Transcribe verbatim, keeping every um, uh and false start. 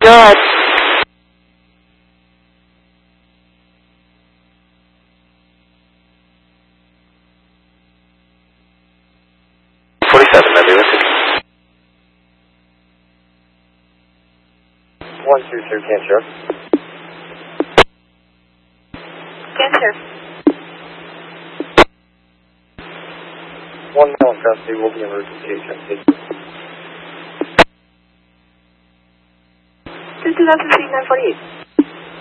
God. forty-seven, maybe with it. one two two, cancer. Cancer. One male in custody will be in emergency H M P. two two thousand nine forty-eight.